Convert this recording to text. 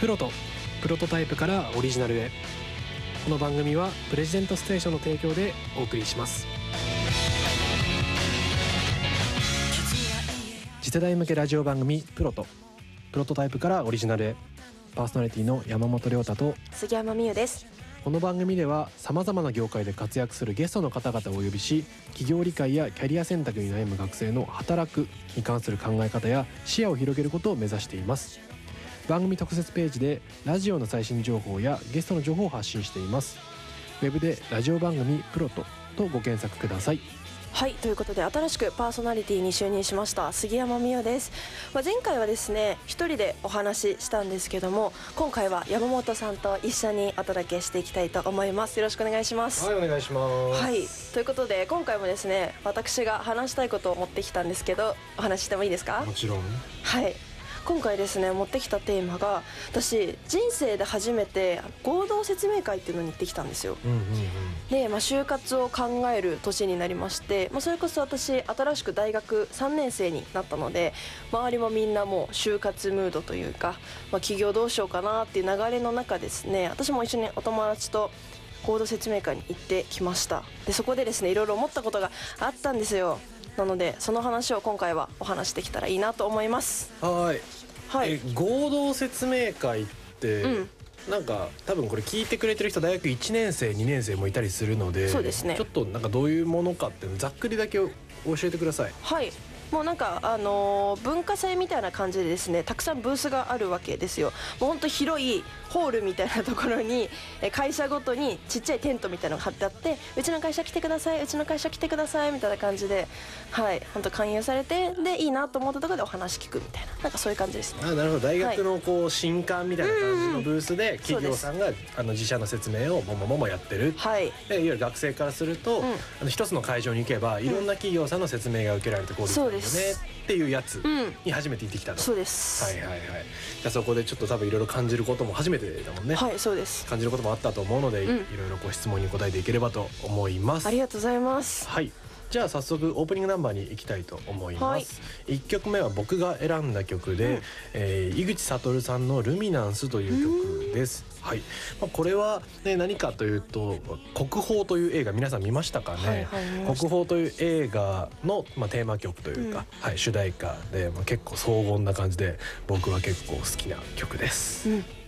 プロトタイプからオリジナルへ。この番組はプレジデントステーションの提供でお送りします。次世代向けラジオ番組プロトタイプからオリジナルへ。パーソナリティの山本亮太と杉山美優です。 この番組ではさまざまな業界で活躍するゲストの方々をお呼びし、企業理解やキャリア選択に悩む学生の働くに関する考え方や視野を広げることを目指しています。番組特設ページでラジオの最新情報やゲストの情報を発信しています。ウェブでラジオ番組プロトとご検索ください。 はい、ということで新しくパーソナリティに就任しました杉山美優です。前回はですね一人でお話ししたんですけども、今回は山本さんと一緒にお届けしていきたいと思います。よろしくお願いします。 はい、お願いします。 はい、ということで今回もですね私が話したいことを持ってきたんですけど、お話ししてもいいですか？ もちろん。 はい、今回ですね持ってきたテーマが、私人生で初めて合同説明会っていうのに行ってきたんですよ。で、就活を考える年になりまして、それこそ私新しく大学3年生になったので、周りもみんなもう就活ムードというか、起業どうしようかなっていう流れの中ですね、私も一緒にお友達と合同説明会に行ってきました。でそこでですねいろいろ思ったことがあったんですよ。なのでその話を今回はお話できたらいいなと思います。 はい、 はい、 合同説明会って、なんか多分これ聞いてくれてる人大学1年生2年生もいたりするので、 そうですね、 ちょっとなんかどういうものかってざっくりだけ教えてください。 はい、もうなんか文化祭みたいな感じでですね、たくさんブースがあるわけですよ。もうほんと広いホールみたいなところに会社ごとにちっちゃいテントみたいなのが張ってあって、うちの会社来てください、うちの会社来てくださいみたいな感じで、はい、ほんと勧誘されて、でいいなと思ったところでお話聞くみたいな、なんかそういう感じですね。 なるほど。大学のこう新刊みたいな感じのブースで企業さんが自社の説明をももやってる、 はい、 でいわゆる学生からすると、一つの会場に行けばいろんな企業さんの説明が受けられてこうですよねっていうやつに初めて行ってきたと。 そうです。 はいはいはい。じゃあそこでちょっと多分いろいろ感じることも初めてだもんね。 はい、そうです。 感じることもあったと思うので、いろいろご質問に答えていければと思います。 ありがとうございます。 はい、じゃあ早速オープニングナンバーに行きたいと思います。1曲目は僕が選んだ曲で、井口悟さんのルミナンスという曲です。はい、これは、ね、何かというと国宝という映画、皆さん見ましたかね？国宝という映画の、テーマ曲というか、主題歌で、結構荘厳な感じで僕は結構好きな曲です。